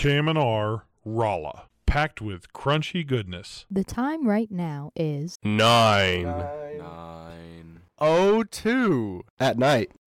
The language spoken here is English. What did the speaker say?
KMNR Rolla, packed with crunchy goodness. The time right now is 9:02 at night.